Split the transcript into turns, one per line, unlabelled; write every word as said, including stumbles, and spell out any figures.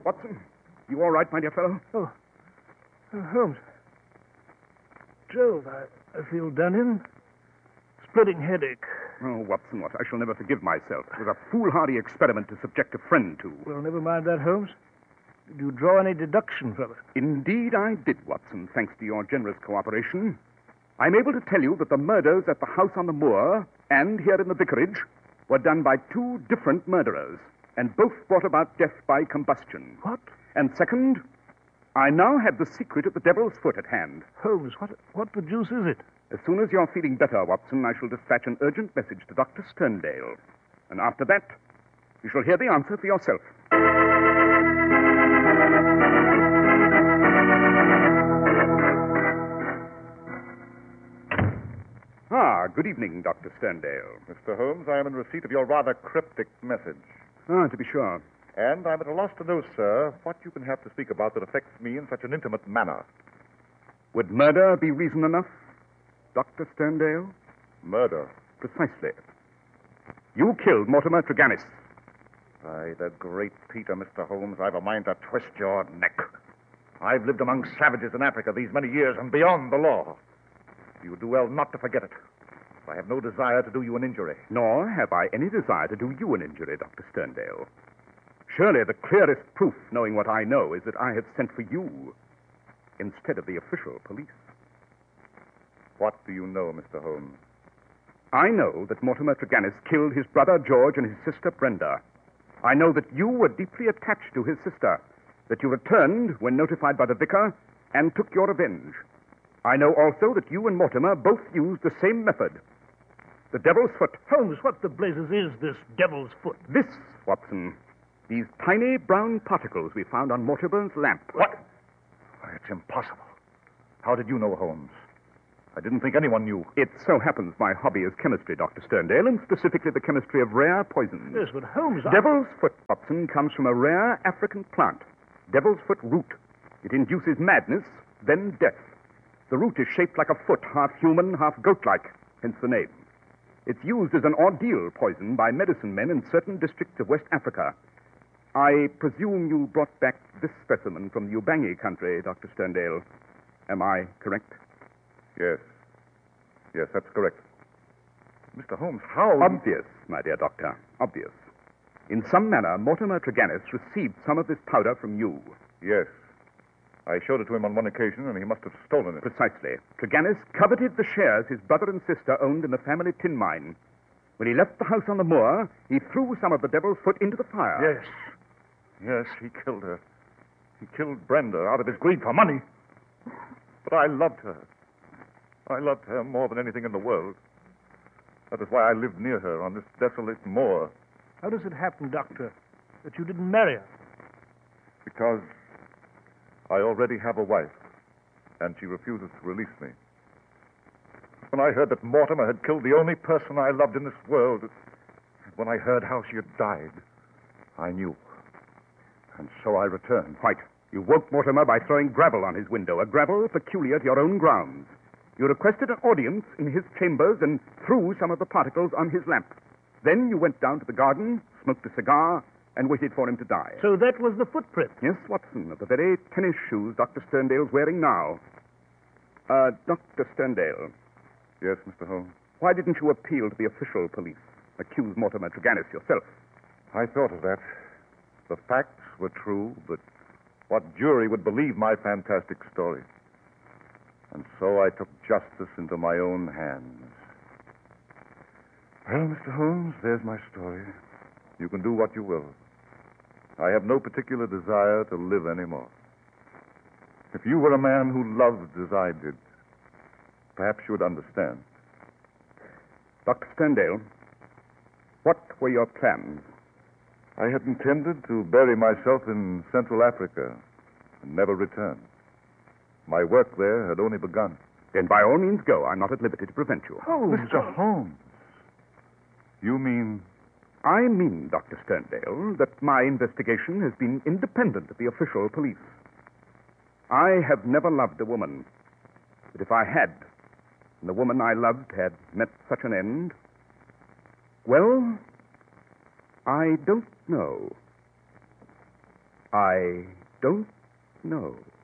Watson, you all right, my dear fellow?
Oh, uh, Holmes. Jove, I, I feel done in. Splitting headache.
Oh, Watson, what? I shall never forgive myself. It was a foolhardy experiment to subject a friend to.
Well, never mind that, Holmes. Did you draw any deduction from it?
Indeed, I did, Watson, thanks to your generous cooperation. I'm able to tell you that the murders at the house on the moor and here in the vicarage were done by two different murderers, and both brought about death by combustion.
What?
And second, I now have the secret of the Devil's Foot at hand.
Holmes, what, what the deuce is it?
As soon as you're feeling better, Watson, I shall dispatch an urgent message to Doctor Sterndale. And after that, you shall hear the answer for yourself. Ah, good evening, Doctor Sterndale.
Mister Holmes, I am in receipt of your rather cryptic message.
Ah, to be sure.
And I'm at a loss to know, sir, what you can have to speak about that affects me in such an intimate manner.
Would murder be reason enough, Doctor Sterndale?
Murder?
Precisely. You killed Mortimer Treganis.
By the great Peter, Mister Holmes, I've a mind to twist your neck. I've lived among savages in Africa these many years and beyond the law. You do well not to forget it. I have no desire to do you an injury.
Nor have I any desire to do you an injury, Doctor Sterndale. Surely the clearest proof, knowing what I know, is that I have sent for you instead of the official police.
What do you know, Mister Holmes?
I know that Mortimer Treganis killed his brother George and his sister Brenda. I know that you were deeply attached to his sister, that you returned when notified by the vicar and took your revenge. I know also that you and Mortimer both used the same method. The Devil's Foot.
Holmes, what the blazes is this Devil's Foot?
This, Watson. These tiny brown particles we found on Mortimer's lamp.
What? Why, it's impossible. How did you know, Holmes? I didn't think anyone knew.
It so happens my hobby is chemistry, Doctor Sterndale, and specifically the chemistry of rare poisons.
Yes, but Holmes... I...
Devil's Foot, Watson, comes from a rare African plant. Devil's Foot root. It induces madness, then death. The root is shaped like a foot, half human, half goat-like, hence the name. It's used as an ordeal poison by medicine men in certain districts of West Africa. I presume you brought back this specimen from the Ubangi country, Doctor Sterndale. Am I correct?
Yes. Yes, that's correct. Mister Holmes, how...
Obvious, my dear doctor. Obvious. In some manner, Mortimer Treganis received some of this powder from you.
Yes. I showed it to him on one occasion, and he must have stolen it.
Precisely. Treganis coveted the shares his brother and sister owned in the family tin mine. When he left the house on the moor, he threw some of the Devil's Foot into the fire.
Yes. Yes, he killed her. He killed Brenda out of his greed for money. But I loved her. I loved her more than anything in the world. That is why I lived near her on this desolate moor.
How does it happen, Doctor, that you didn't marry her?
Because I already have a wife, and she refuses to release me. When I heard that Mortimer had killed the only person I loved in this world, when I heard how she had died, I knew. And so I returned.
Quite. You woke Mortimer by throwing gravel on his window, a gravel peculiar to your own grounds. You requested an audience in his chambers and threw some of the particles on his lamp. Then you went down to the garden, smoked a cigar, and waited for him to die.
So that was the footprint?
Yes, Watson, of the very tennis shoes Doctor Sterndale's wearing now. Uh, Doctor Sterndale.
Yes, Mister Holmes?
Why didn't you appeal to the official police? Accuse Mortimer Treganis yourself?
I thought of that. The facts were true, but what jury would believe my fantastic story? And so I took justice into my own hands. Well, Mister Holmes, there's my story. You can do what you will. I have no particular desire to live anymore. If you were a man who loved as I did, perhaps you would understand.
Doctor Sterndale, what were your plans?
I had intended to bury myself in Central Africa and never return. My work there had only begun.
Then by all means go. I'm not at liberty to prevent you.
Holmes.
Mister Holmes. You mean...
I mean, Doctor Sterndale, that my investigation has been independent of the official police. I have never loved a woman. But if I had, and the woman I loved had met such an end, well, I don't know. I don't know.